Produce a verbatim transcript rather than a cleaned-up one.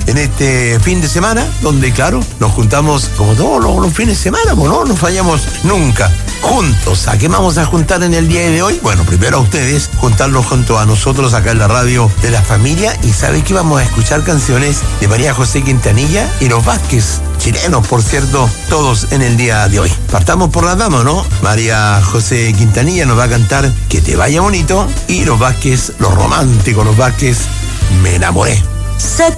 en este fin de semana, donde, claro, nos juntamos como todos los, los fines de semana, pues no nos fallamos nunca. Juntos, ¿a qué vamos a juntar en el día de hoy? Bueno, primero a ustedes, juntarnos junto a nosotros acá en la radio de la familia. Y ¿sabe qué? Vamos a escuchar canciones de María José Quintanilla y los Vázquez, chilenos, por cierto, todos en el día de hoy. Partamos por las damas, ¿no? María José Quintanilla nos va a cantar Que te vaya bonito, y los Vázquez, los románticos, los Vázquez, Me enamoré. Sé